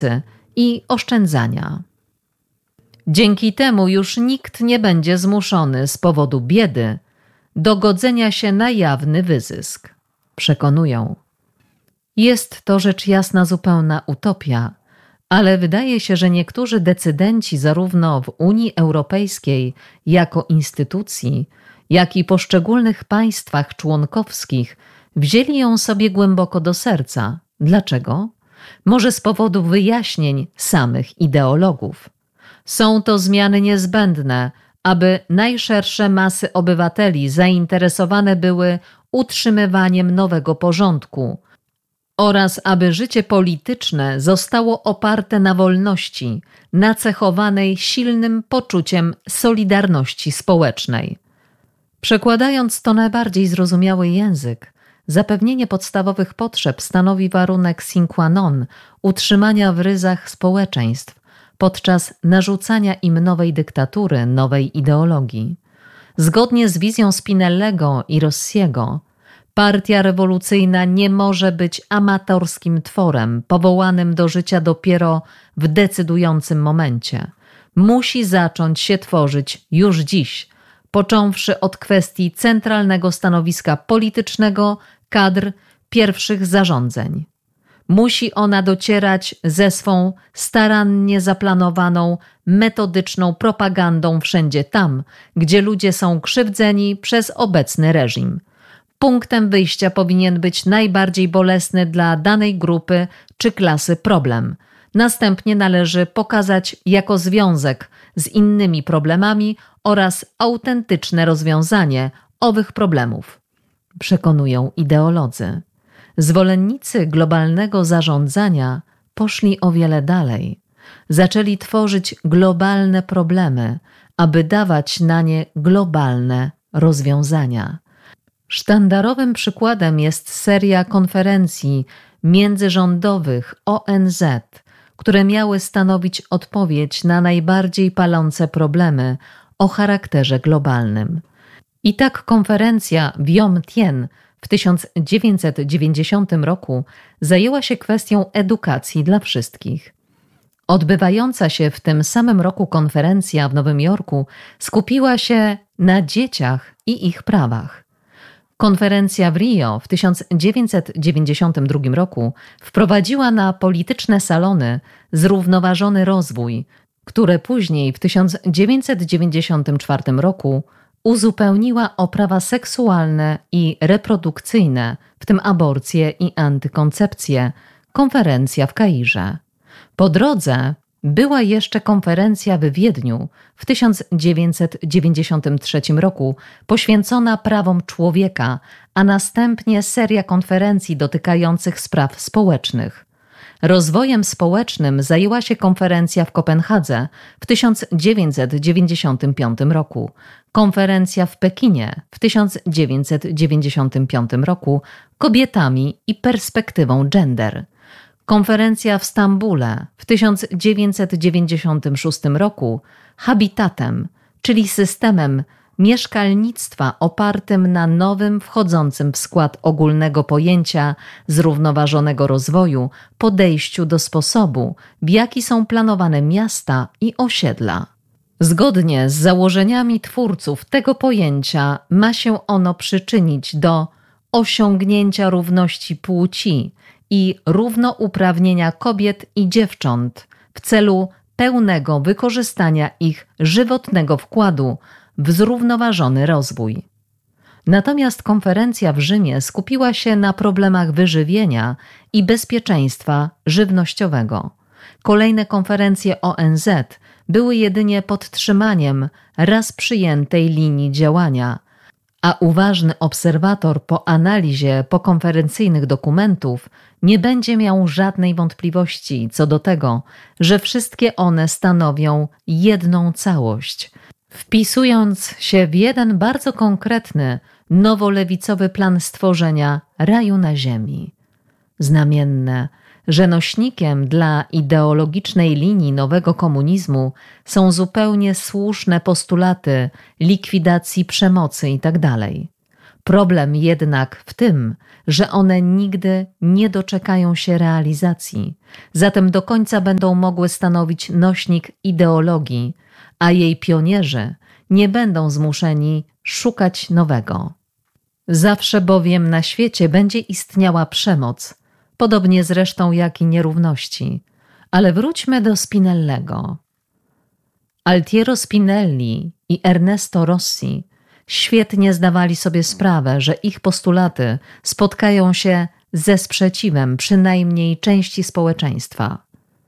i oszczędzania. Dzięki temu już nikt nie będzie zmuszony z powodu biedy do godzenia się na jawny wyzysk, przekonują. Jest to rzecz jasna zupełna utopia, ale wydaje się, że niektórzy decydenci zarówno w Unii Europejskiej jako instytucji, jak i poszczególnych państwach członkowskich wzięli ją sobie głęboko do serca. Dlaczego? Może z powodu wyjaśnień samych ideologów. Są to zmiany niezbędne, aby najszersze masy obywateli zainteresowane były utrzymywaniem nowego porządku oraz aby życie polityczne zostało oparte na wolności, nacechowanej silnym poczuciem solidarności społecznej. Przekładając to na bardziej zrozumiały język, zapewnienie podstawowych potrzeb stanowi warunek sine qua non utrzymania w ryzach społeczeństw podczas narzucania im nowej dyktatury, nowej ideologii. Zgodnie z wizją Spinellego i Rossiego, partia rewolucyjna nie może być amatorskim tworem powołanym do życia dopiero w decydującym momencie. Musi zacząć się tworzyć już dziś, począwszy od kwestii centralnego stanowiska politycznego, kadr, pierwszych zarządzeń. Musi ona docierać ze swą starannie zaplanowaną, metodyczną propagandą wszędzie tam, gdzie ludzie są krzywdzeni przez obecny reżim. Punktem wyjścia powinien być najbardziej bolesny dla danej grupy czy klasy problem. Następnie należy pokazać jako związek z innymi problemami oraz autentyczne rozwiązanie owych problemów, przekonują ideolodzy. Zwolennicy globalnego zarządzania poszli o wiele dalej. Zaczęli tworzyć globalne problemy, aby dawać na nie globalne rozwiązania. Sztandarowym przykładem jest seria konferencji międzyrządowych ONZ, które miały stanowić odpowiedź na najbardziej palące problemy o charakterze globalnym. I tak konferencja w Yom Tien w 1990 roku zajęła się kwestią edukacji dla wszystkich. Odbywająca się w tym samym roku konferencja w Nowym Jorku skupiła się na dzieciach i ich prawach. Konferencja w Rio w 1992 roku wprowadziła na polityczne salony zrównoważony rozwój, które później w 1994 roku uzupełniła o prawa seksualne i reprodukcyjne, w tym aborcję i antykoncepcję, konferencja w Kairze. Po drodze była jeszcze konferencja w Wiedniu w 1993 roku poświęcona prawom człowieka, a następnie seria konferencji dotykających spraw społecznych. Rozwojem społecznym zajęła się konferencja w Kopenhadze w 1995 roku, konferencja w Pekinie w 1995 roku kobietami i perspektywą gender, konferencja w Stambule w 1996 roku habitatem, czyli systemem mieszkalnictwa opartym na nowym, wchodzącym w skład ogólnego pojęcia zrównoważonego rozwoju podejściu do sposobu, w jaki są planowane miasta i osiedla. Zgodnie z założeniami twórców tego pojęcia ma się ono przyczynić do osiągnięcia równości płci i równouprawnienia kobiet i dziewcząt w celu pełnego wykorzystania ich żywotnego wkładu w zrównoważony rozwój. Natomiast konferencja w Rzymie skupiła się na problemach wyżywienia i bezpieczeństwa żywnościowego. Kolejne konferencje ONZ były jedynie podtrzymaniem raz przyjętej linii działania, a uważny obserwator po analizie pokonferencyjnych dokumentów nie będzie miał żadnej wątpliwości co do tego, że wszystkie one stanowią jedną całość, wpisując się w jeden bardzo konkretny, nowolewicowy plan stworzenia raju na ziemi. Znamienne, że nośnikiem dla ideologicznej linii nowego komunizmu są zupełnie słuszne postulaty likwidacji przemocy itd. Problem jednak w tym, że one nigdy nie doczekają się realizacji, zatem do końca będą mogły stanowić nośnik ideologii, a jej pionierzy nie będą zmuszeni szukać nowego. Zawsze bowiem na świecie będzie istniała przemoc, podobnie zresztą jak i nierówności. Ale wróćmy do Spinellego. Altiero Spinelli i Ernesto Rossi świetnie zdawali sobie sprawę, że ich postulaty spotkają się ze sprzeciwem przynajmniej części społeczeństwa.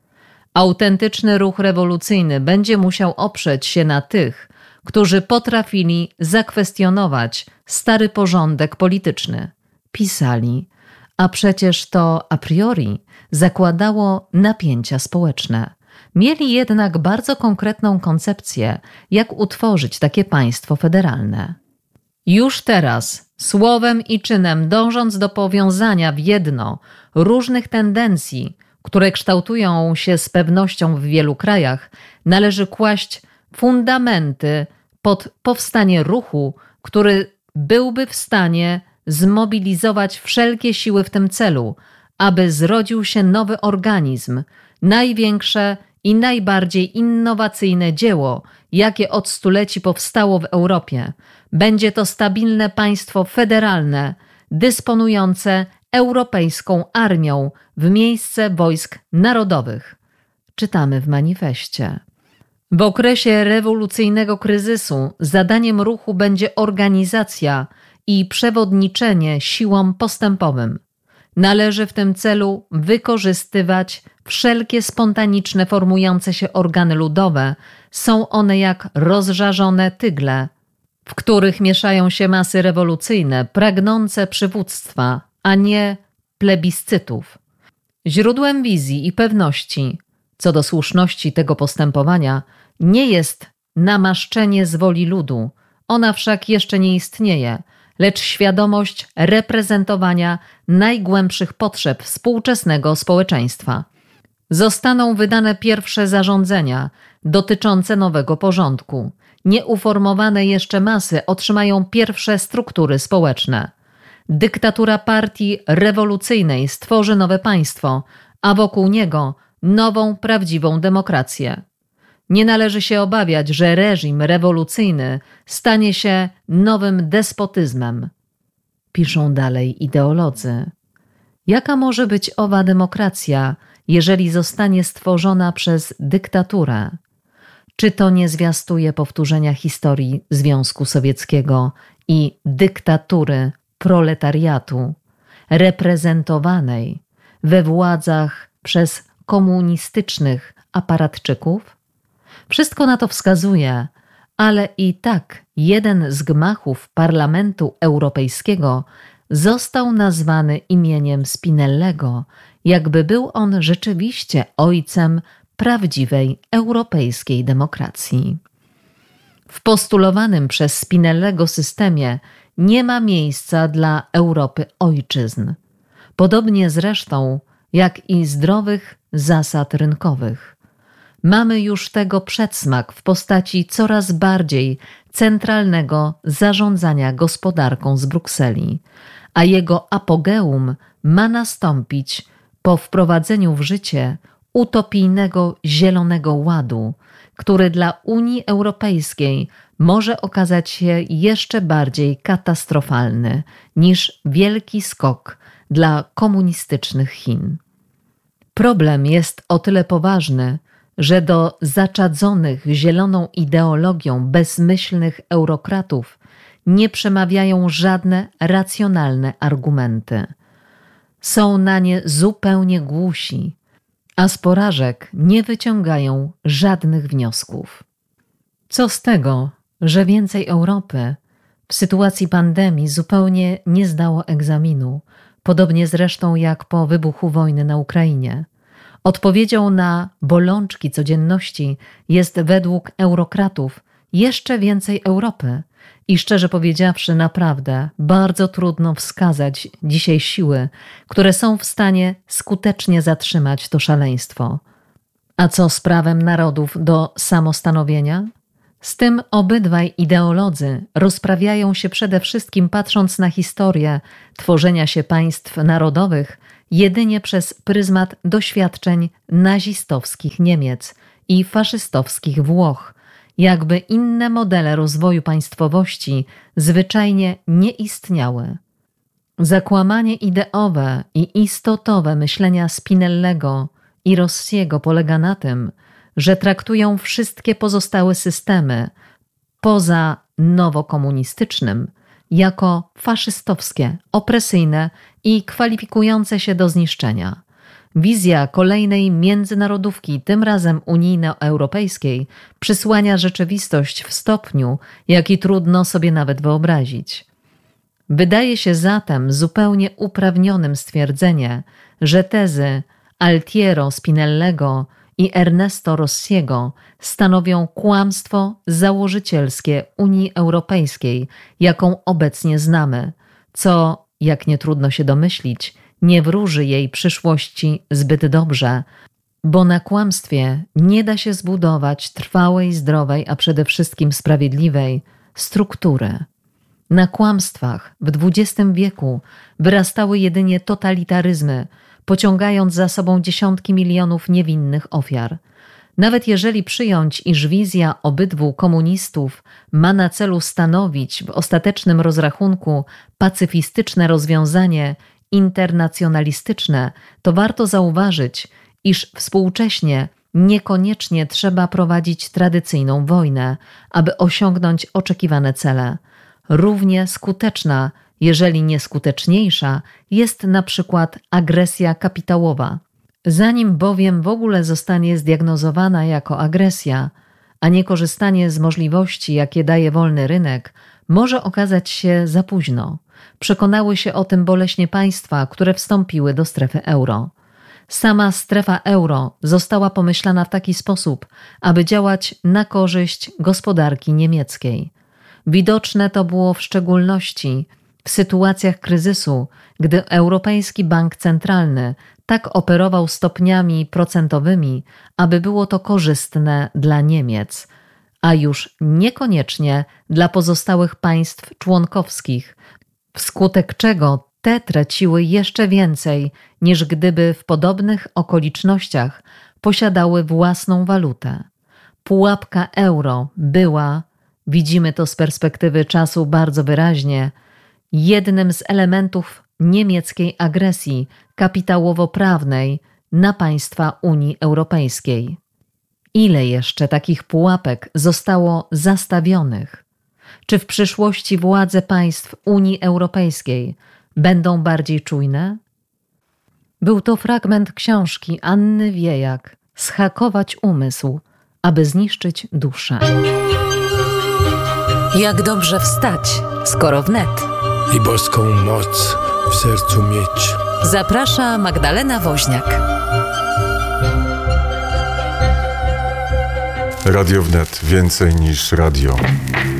Autentyczny ruch rewolucyjny będzie musiał oprzeć się na tych, którzy potrafili zakwestionować stary porządek polityczny, pisali, a przecież to a priori zakładało napięcia społeczne. Mieli jednak bardzo konkretną koncepcję, jak utworzyć takie państwo federalne. Już teraz, słowem i czynem dążąc do powiązania w jedno różnych tendencji, które kształtują się z pewnością w wielu krajach, należy kłaść fundamenty pod powstanie ruchu, który byłby w stanie zmobilizować wszelkie siły w tym celu, aby zrodził się nowy organizm, największe i najbardziej innowacyjne dzieło, jakie od stuleci powstało w Europie. Będzie to stabilne państwo federalne, dysponujące europejską armią w miejsce wojsk narodowych. Czytamy w manifeście. W okresie rewolucyjnego kryzysu zadaniem ruchu będzie organizacja i przewodniczenie siłom postępowym. Należy w tym celu wykorzystywać wszelkie spontaniczne formujące się organy ludowe. Są one jak rozżarzone tygle, w których mieszają się masy rewolucyjne, pragnące przywództwa, a nie plebiscytów. Źródłem wizji i pewności co do słuszności tego postępowania nie jest namaszczenie z woli ludu, ona wszak jeszcze nie istnieje, lecz świadomość reprezentowania najgłębszych potrzeb współczesnego społeczeństwa. Zostaną wydane pierwsze zarządzenia dotyczące nowego porządku. Nieuformowane jeszcze masy otrzymają pierwsze struktury społeczne. Dyktatura partii rewolucyjnej stworzy nowe państwo, a wokół niego nową, prawdziwą demokrację. Nie należy się obawiać, że reżim rewolucyjny stanie się nowym despotyzmem. Piszą dalej ideolodzy. Jaka może być owa demokracja, jeżeli zostanie stworzona przez dyktaturę? Czy to nie zwiastuje powtórzenia historii Związku Sowieckiego i dyktatury proletariatu, reprezentowanej we władzach przez komunistycznych aparatczyków? Wszystko na to wskazuje, ale i tak jeden z gmachów Parlamentu Europejskiego został nazwany imieniem Spinellego, jakby był on rzeczywiście ojcem prawdziwej europejskiej demokracji. W postulowanym przez Spinellego systemie nie ma miejsca dla Europy ojczyzn, podobnie zresztą jak i zdrowych zasad rynkowych. Mamy już tego przedsmak w postaci coraz bardziej centralnego zarządzania gospodarką z Brukseli, a jego apogeum ma nastąpić po wprowadzeniu w życie utopijnego Zielonego Ładu, który dla Unii Europejskiej może okazać się jeszcze bardziej katastrofalny niż wielki skok dla komunistycznych Chin. Problem jest o tyle poważny, że do zaczadzonych zieloną ideologią bezmyślnych eurokratów nie przemawiają żadne racjonalne argumenty. Są na nie zupełnie głusi, a z porażek nie wyciągają żadnych wniosków. Co z tego, że więcej Europy w sytuacji pandemii zupełnie nie zdało egzaminu, podobnie zresztą jak po wybuchu wojny na Ukrainie. Odpowiedzią na bolączki codzienności jest według eurokratów jeszcze więcej Europy i szczerze powiedziawszy naprawdę bardzo trudno wskazać dzisiaj siły, które są w stanie skutecznie zatrzymać to szaleństwo. A co z prawem narodów do samostanowienia? Z tym obydwaj ideolodzy rozprawiają się przede wszystkim patrząc na historię tworzenia się państw narodowych jedynie przez pryzmat doświadczeń nazistowskich Niemiec i faszystowskich Włoch, jakby inne modele rozwoju państwowości zwyczajnie nie istniały. Zakłamanie ideowe i istotowe myślenia Spinellego i Rossiego polega na tym, że traktują wszystkie pozostałe systemy poza nowokomunistycznym jako faszystowskie, opresyjne i kwalifikujące się do zniszczenia. Wizja kolejnej międzynarodówki, tym razem unijno-europejskiej, przysłania rzeczywistość w stopniu, jaki trudno sobie nawet wyobrazić. Wydaje się zatem zupełnie uprawnionym stwierdzenie, że tezy Altiero Spinellego i Ernesto Rossiego stanowią kłamstwo założycielskie Unii Europejskiej, jaką obecnie znamy, co, jak nie trudno się domyślić, nie wróży jej przyszłości zbyt dobrze, bo na kłamstwie nie da się zbudować trwałej, zdrowej, a przede wszystkim sprawiedliwej struktury. Na kłamstwach w XX wieku wyrastały jedynie totalitaryzmy, pociągając za sobą dziesiątki milionów niewinnych ofiar. Nawet jeżeli przyjąć, iż wizja obydwu komunistów ma na celu stanowić w ostatecznym rozrachunku pacyfistyczne rozwiązanie internacjonalistyczne, to warto zauważyć, iż współcześnie niekoniecznie trzeba prowadzić tradycyjną wojnę, aby osiągnąć oczekiwane cele. Równie skuteczna, jeżeli nie skuteczniejsza, jest na przykład agresja kapitałowa. Zanim bowiem w ogóle zostanie zdiagnozowana jako agresja, a nie korzystanie z możliwości, jakie daje wolny rynek, może okazać się za późno. Przekonały się o tym boleśnie państwa, które wstąpiły do strefy euro. Sama strefa euro została pomyślana w taki sposób, aby działać na korzyść gospodarki niemieckiej. Widoczne to było w szczególności w sytuacjach kryzysu, gdy Europejski Bank Centralny tak operował stopniami procentowymi, aby było to korzystne dla Niemiec, a już niekoniecznie dla pozostałych państw członkowskich, wskutek czego te traciły jeszcze więcej, niż gdyby w podobnych okolicznościach posiadały własną walutę. Pułapka euro była, widzimy to z perspektywy czasu bardzo wyraźnie, jednym z elementów niemieckiej agresji kapitałowo-prawnej na państwa Unii Europejskiej. Ile jeszcze takich pułapek zostało zastawionych? Czy w przyszłości władze państw Unii Europejskiej będą bardziej czujne? Był to fragment książki Anny Wiejak „Zhakować umysł, aby zniszczyć duszę”. Jak dobrze wstać, skoro wnet. I boską moc w sercu mieć. Zaprasza Magdalena Woźniak. Radio Wnet. Więcej niż radio.